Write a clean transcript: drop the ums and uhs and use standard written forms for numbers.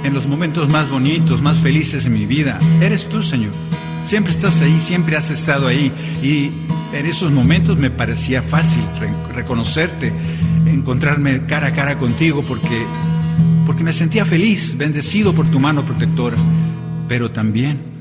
en los momentos más bonitos, más felices de mi vida. Eres tú, Señor. Siempre estás ahí, siempre has estado ahí. Y en esos momentos me parecía fácil reconocerte, encontrarme cara a cara contigo, porque me sentía feliz, bendecido por tu mano protectora. Pero también